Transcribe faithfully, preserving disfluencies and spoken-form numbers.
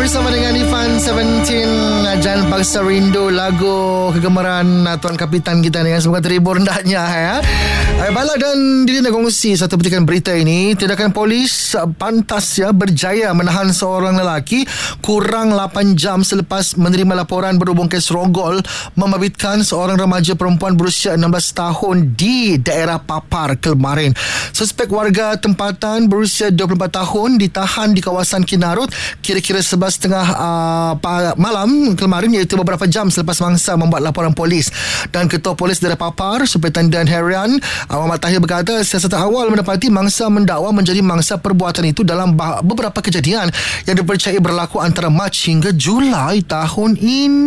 bersama dengan Ifan Seventeen, Jangan Paksa Rindu, lagu kegemaran Tuan Kapitan kita dengan semoga terhibur hendaknya ya. Balak dan Didi nak kongsi satu petikan berita ini. Tindakan polis pantas ya berjaya menahan seorang lelaki kurang lapan jam selepas menerima laporan berhubung kes rogol membabitkan seorang remaja perempuan berusia enam belas tahun di daerah Papar kemarin. Suspek warga tempatan berusia dua puluh empat tahun ditahan di kawasan Kinarut kira-kira sebelas tiga puluh uh, malam kemarin, iaitu beberapa jam selepas mangsa membuat laporan polis. Dan Ketua Polis Daerah Papar, Superintendent Herian Muhammad Tahir berkata siasatan awal mendapati mangsa mendakwa menjadi mangsa perbuatan itu dalam beberapa kejadian yang dipercayai berlaku antara Mac hingga Julai tahun ini.